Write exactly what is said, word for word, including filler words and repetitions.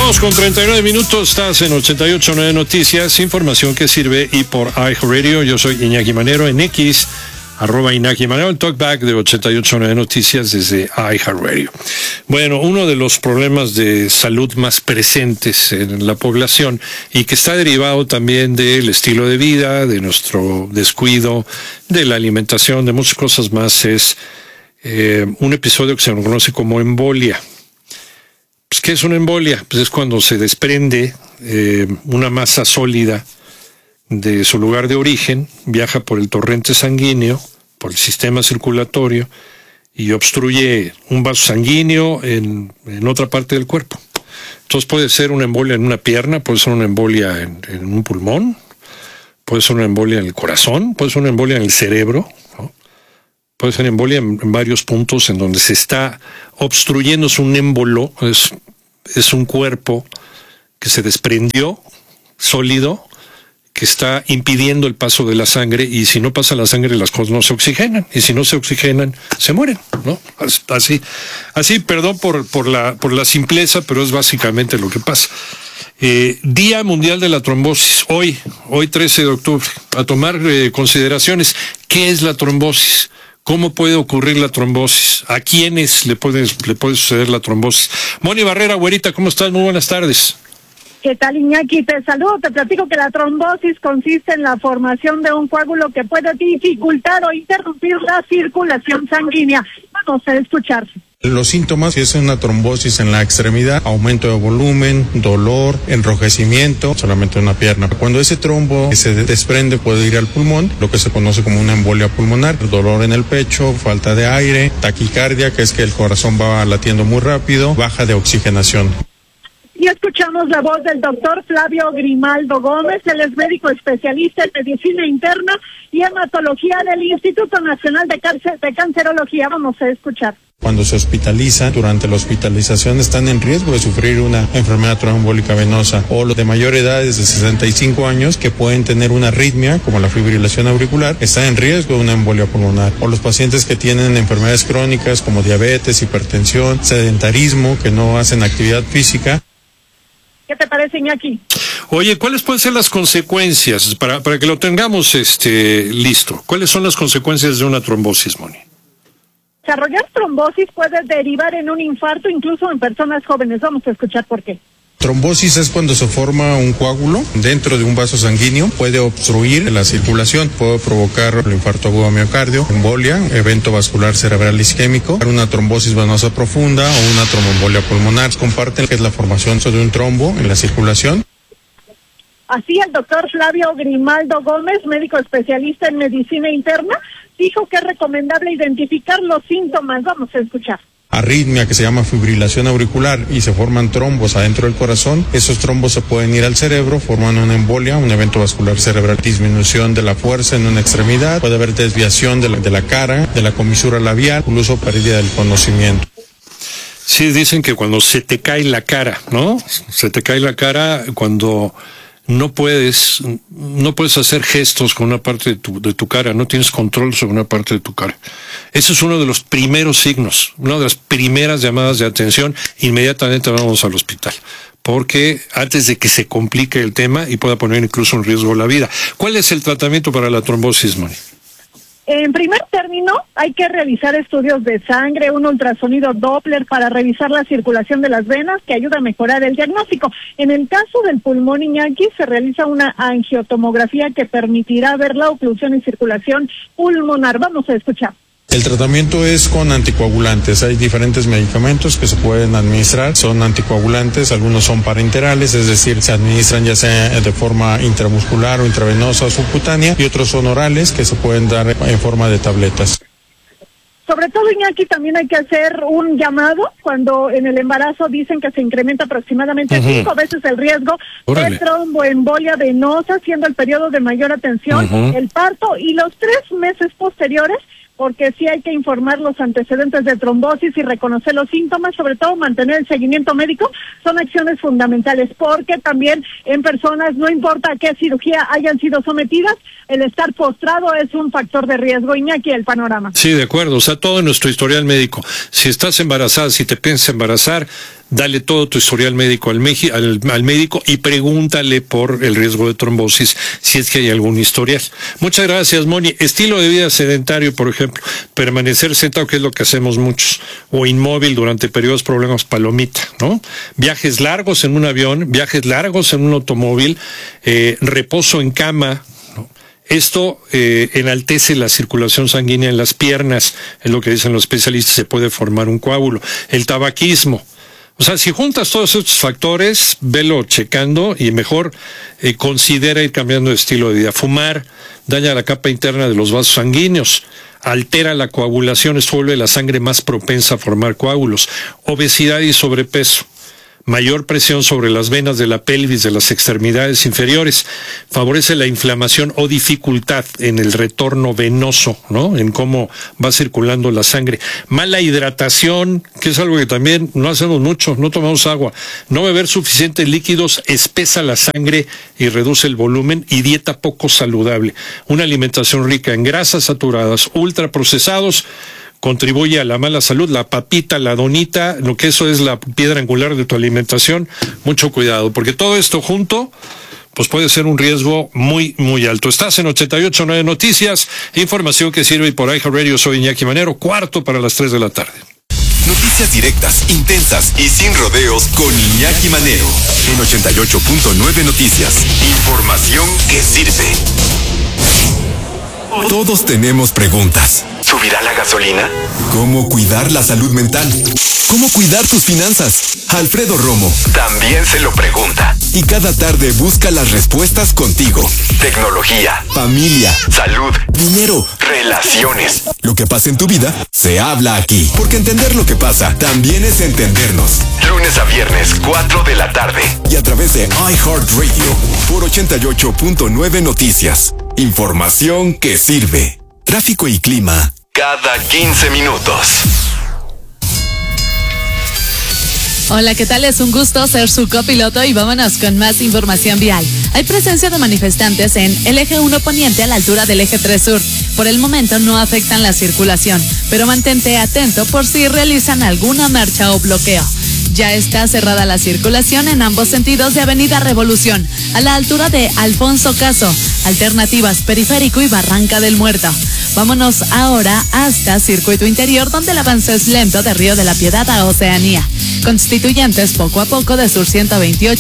Dos con treinta y nueve minutos, estás en ochenta y ocho punto nueve Noticias, información que sirve y por iHeartRadio. Yo soy Iñaki Manero en X, arroba Iñaki Manero, el talkback de ochenta y ocho punto nueve Noticias desde iHeartRadio. Bueno, uno de los problemas de salud más presentes en la población y que está derivado también del estilo de vida, de nuestro descuido, de la alimentación, de muchas cosas más, es eh, un episodio que se conoce como embolia. Pues, ¿qué es una embolia? Pues es cuando se desprende eh, una masa sólida de su lugar de origen, viaja por el torrente sanguíneo, por el sistema circulatorio y obstruye un vaso sanguíneo en, en otra parte del cuerpo. Entonces puede ser una embolia en una pierna, puede ser una embolia en, en un pulmón, puede ser una embolia en el corazón, puede ser una embolia en el cerebro, ¿no? Puede ser embolia en, en varios puntos en donde se está obstruyendo. Es un émbolo, es, es un cuerpo que se desprendió, sólido, que está impidiendo el paso de la sangre, y si no pasa la sangre las cosas no se oxigenan, y si no se oxigenan se mueren, ¿no? Así, así, perdón por, por la, por la simpleza, pero es básicamente lo que pasa. Eh, Día Mundial de la Trombosis, hoy, hoy trece de octubre, a tomar eh, consideraciones. ¿Qué es la trombosis? ¿Cómo puede ocurrir la trombosis? ¿A quiénes le puede, le puede suceder la trombosis? Moni Barrera, güerita, ¿cómo estás? Muy buenas tardes. ¿Qué tal, Iñaki? Te saludo, te platico que la trombosis consiste en la formación de un coágulo que puede dificultar o interrumpir la circulación sanguínea. Vamos a escucharse. Los síntomas es una trombosis en la extremidad, aumento de volumen, dolor, enrojecimiento, solamente una pierna. Cuando ese trombo se desprende puede ir al pulmón, lo que se conoce como una embolia pulmonar, dolor en el pecho, falta de aire, taquicardia, que es que el corazón va latiendo muy rápido, baja de oxigenación. Y escuchamos la voz del doctor Flavio Grimaldo Gómez, él es médico especialista en medicina interna y hematología del Instituto Nacional de, Cáncer, de Cancerología. Vamos a escuchar. Cuando se hospitalizan, durante la hospitalización están en riesgo de sufrir una enfermedad tromboembólica venosa, o los de mayor edad, desde sesenta y cinco años, que pueden tener una arritmia, como la fibrilación auricular, están en riesgo de una embolia pulmonar, o los pacientes que tienen enfermedades crónicas como diabetes, hipertensión, sedentarismo, que no hacen actividad física. ¿Qué te parece, Iñaki? Oye, ¿cuáles pueden ser las consecuencias, para, para que lo tengamos este listo? ¿Cuáles son las consecuencias de una trombosis, Moni? Desarrollar trombosis puede derivar en un infarto, incluso en personas jóvenes. Vamos a escuchar por qué. Trombosis es cuando se forma un coágulo dentro de un vaso sanguíneo, puede obstruir la circulación, puede provocar el infarto agudo miocardio, embolia, evento vascular cerebral isquémico, una trombosis venosa profunda o una tromboembolia pulmonar. Comparten que es la formación de un trombo en la circulación. Así, el doctor Flavio Grimaldo Gómez, médico especialista en medicina interna, dijo que es recomendable identificar los síntomas. Vamos a escuchar. Arritmia, que se llama fibrilación auricular, y se forman trombos adentro del corazón. Esos trombos se pueden ir al cerebro, forman una embolia, un evento vascular cerebral, disminución de la fuerza en una extremidad, puede haber desviación de la, de la cara, de la comisura labial, incluso pérdida del conocimiento. Sí, dicen que cuando se te cae la cara, ¿no? Se te cae la cara cuando no puedes, no puedes hacer gestos con una parte de tu, de tu cara, no tienes control sobre una parte de tu cara. Ese es uno de los primeros signos, una de las primeras llamadas de atención. Inmediatamente vamos al hospital, porque antes de que se complique el tema y pueda poner incluso en riesgo la vida. ¿Cuál es el tratamiento para la trombosis, Moni? En primer término, hay que realizar estudios de sangre, un ultrasonido Doppler para revisar la circulación de las venas, que ayuda a mejorar el diagnóstico. En el caso del pulmón, Iñaki, se realiza una angiotomografía que permitirá ver la oclusión y circulación pulmonar. Vamos a escuchar. El tratamiento es con anticoagulantes. Hay diferentes medicamentos que se pueden administrar. Son anticoagulantes, algunos son parenterales, es decir, se administran ya sea de forma intramuscular o intravenosa o subcutánea, y otros son orales, que se pueden dar en forma de tabletas. Sobre todo, Iñaki, también hay que hacer un llamado cuando en el embarazo dicen que se incrementa aproximadamente uh-huh. cinco veces el riesgo Órale. de tromboembolia venosa, siendo el periodo de mayor atención uh-huh. el parto y los tres meses posteriores, porque sí hay que informar los antecedentes de trombosis y reconocer los síntomas, sobre todo mantener el seguimiento médico, son acciones fundamentales, porque también en personas, no importa a qué cirugía hayan sido sometidas, el estar postrado es un factor de riesgo. Iñaki, el panorama. Sí, de acuerdo, o sea, todo en nuestro historial médico. Si estás embarazada, si te piensas embarazar, dale todo tu historial médico al, al, al médico y pregúntale por el riesgo de trombosis si es que hay algún historial. Muchas gracias, Moni. Estilo de vida sedentario, por ejemplo, permanecer sentado, que es lo que hacemos muchos, o inmóvil durante periodos problemas palomita, ¿no? Viajes largos en un avión, viajes largos en un automóvil, eh, reposo en cama, ¿no? Esto eh, enaltece la circulación sanguínea en las piernas, es lo que dicen los especialistas, se puede formar un coágulo. El tabaquismo. O sea, si juntas todos estos factores, velo checando y mejor eh, considera ir cambiando de estilo de vida. Fumar daña la capa interna de los vasos sanguíneos, altera la coagulación, esto vuelve la sangre más propensa a formar coágulos. Obesidad y sobrepeso. Mayor presión sobre las venas de la pelvis de las extremidades inferiores, favorece la inflamación o dificultad en el retorno venoso, ¿no? En cómo va circulando la sangre. Mala hidratación, que es algo que también no hacemos mucho, no tomamos agua. No beber suficientes líquidos espesa la sangre y reduce el volumen, y dieta poco saludable. Una alimentación rica en grasas saturadas, ultraprocesados, contribuye a la mala salud. La papita, la donita, lo que eso es la piedra angular de tu alimentación. Mucho cuidado, porque todo esto junto pues puede ser un riesgo muy, muy alto. Estás en ochenta y ocho punto nueve Noticias, información que sirve, y por iHeartRadio soy Iñaki Manero, cuarto para las tres de la tarde. Noticias directas, intensas y sin rodeos con Iñaki Manero en ochenta y ocho punto nueve Noticias. Información que sirve. Todos tenemos preguntas. ¿Subirá la gasolina? ¿Cómo cuidar la salud mental? ¿Cómo cuidar tus finanzas? Alfredo Romo también se lo pregunta. Y cada tarde busca las respuestas contigo. Tecnología, familia, salud, dinero, relaciones. Lo que pasa en tu vida se habla aquí. Porque entender lo que pasa también es entendernos. Lunes a viernes, cuatro de la tarde. Y a través de iHeartRadio por ochenta y ocho punto nueve Noticias. Información que sirve. Tráfico y clima cada quince minutos. Hola, ¿qué tal? Es un gusto ser su copiloto y vámonos con más información vial. Hay presencia de manifestantes en el eje uno poniente a la altura del eje tres sur. Por el momento no afectan la circulación, pero mantente atento por si realizan alguna marcha o bloqueo. Ya está cerrada la circulación en ambos sentidos de Avenida Revolución, a la altura de Alfonso Caso, Alternativas Periférico y Barranca del Muerto. Vámonos ahora hasta Circuito Interior, donde el avance es lento de Río de la Piedad a Oceanía. Constituyentes poco a poco de Sur ciento veintiocho.